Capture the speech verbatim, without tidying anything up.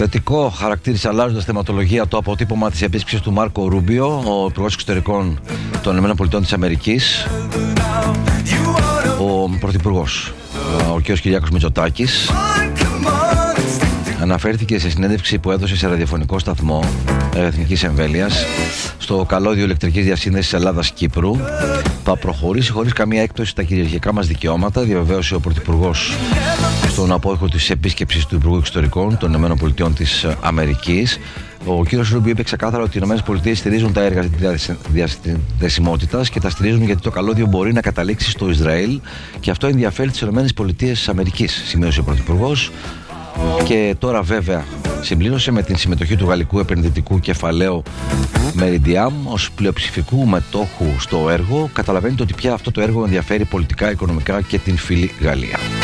Θετικό χαρακτήρισε αλλάζοντας θεματολογία το αποτύπωμα της επίσκεψης του Μάρκο Ρούμπιο, ο Υπουργός Εξωτερικών των ΗΠΑ της Αμερικής, ο Πρωθυπουργός, ο κ. Κυριάκος Μητσοτάκης, αναφέρθηκε σε συνέντευξη που έδωσε σε ραδιοφωνικό σταθμό εθνικής εμβέλειας στο καλώδιο ηλεκτρικής διασύνδεσης Ελλάδας-Κύπρου. Θα προχωρήσει χωρίς καμία έκπτωση στα κυριαρχικά μας δικαιώματα, διαβεβαίωσε ο Πρωθυπουργός στον απόϊχο της επίσκεψης του Υπουργού Εξωτερικών των ΗΠΑ της Αμερικής. Ο κ. Ρούμπιο είπε ξεκάθαρα ότι οι ΗΠΑ στηρίζουν τα έργα διασυνδεσιμότητας και τα στηρίζουν γιατί το καλώδιο μπορεί να καταλήξει στο Ισραήλ και αυτό ενδιαφέρει τις ΗΠΑ της Αμερικής, σημείωσε ο Πρωθυπουργός. Και τώρα βέβαια συμπλήρωσε με την συμμετοχή του γαλλικού επενδυτικού κεφαλαίου Meridiam ως πλειοψηφικού μετόχου στο έργο. Καταλαβαίνετε ότι πια αυτό το έργο ενδιαφέρει πολιτικά, οικονομικά και την φίλη Γαλλία.